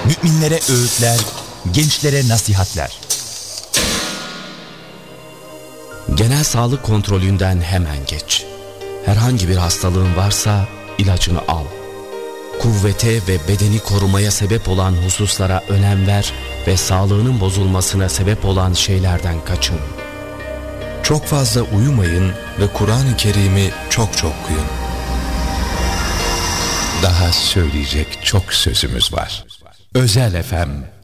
Müminlere öğütler, gençlere nasihatler. Genel sağlık kontrolünden hemen geç. Herhangi bir hastalığın varsa ilacını al. Kuvvete ve bedeni korumaya sebep olan hususlara önem ver ve sağlığının bozulmasına sebep olan şeylerden kaçın. Çok fazla uyumayın ve Kur'an-ı Kerim'i çok okuyun. Daha söyleyecek çok sözümüz var. Özel FM